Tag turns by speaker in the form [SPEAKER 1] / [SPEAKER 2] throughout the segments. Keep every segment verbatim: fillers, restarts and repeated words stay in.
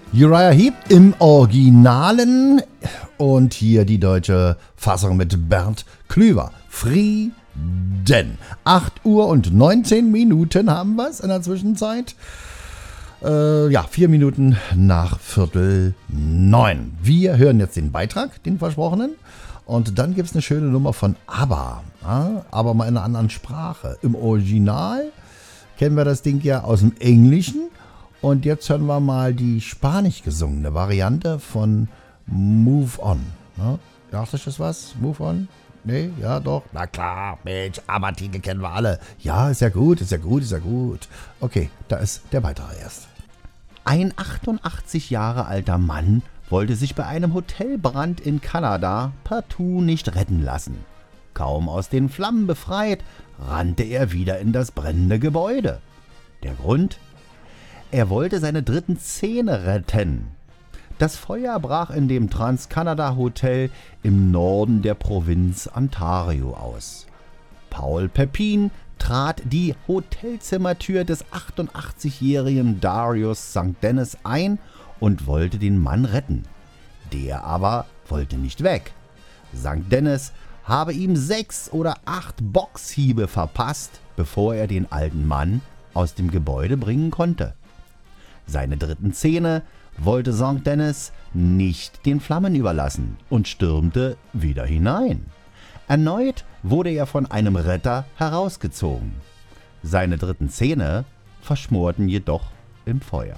[SPEAKER 1] Uriah Heep im Originalen und hier die deutsche Fassung mit Bernd Klüver. Frieden. acht Uhr und neunzehn Minuten haben wir es in der Zwischenzeit. Äh, ja, vier Minuten nach Viertel neun. Wir hören jetzt den Beitrag, den versprochenen. Und dann gibt es eine schöne Nummer von ABBA. Ja, aber mal in einer anderen Sprache. Im Original kennen wir das Ding ja aus dem Englischen. Und jetzt hören wir mal die spanisch gesungene Variante von Move On. Ja, sagt euch das was? Move On? Nee, ja doch. Na klar, Mensch, ABBA-Titel kennen wir alle. Ja, ist ja gut, ist ja gut, ist ja gut. Okay, da ist der Beitrag erst.
[SPEAKER 2] Ein achtundachtzig Jahre alter Mann wollte sich bei einem Hotelbrand in Kanada partout nicht retten lassen. Kaum aus den Flammen befreit, rannte er wieder in das brennende Gebäude. Der Grund? Er wollte seine dritten Zähne retten. Das Feuer brach in dem Trans-Canada Hotel im Norden der Provinz Ontario aus. Paul Pepin trat die Hotelzimmertür des achtundachtzigjährigen Darius Sankt Dennis ein und wollte den Mann retten. Der aber wollte nicht weg. Sankt Dennis habe ihm sechs oder acht Boxhiebe verpasst, bevor er den alten Mann aus dem Gebäude bringen konnte. Seine dritten Zähne wollte Sankt Dennis nicht den Flammen überlassen und stürmte wieder hinein. Erneut wurde er von einem Retter herausgezogen. Seine dritten Zähne verschmorten jedoch im Feuer.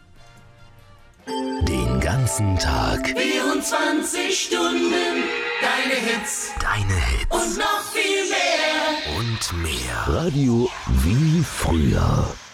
[SPEAKER 3] Den ganzen Tag.
[SPEAKER 4] vierundzwanzig Stunden. Deine Hits.
[SPEAKER 3] Deine Hits.
[SPEAKER 4] Und noch viel mehr.
[SPEAKER 3] Und mehr. Radio wie früher.